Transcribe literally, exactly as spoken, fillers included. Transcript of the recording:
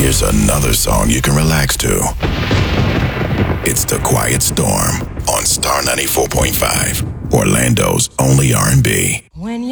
Here's another song you can relax to. It's The Quiet Storm on Star ninety-four point five, Orlando's only R and B. When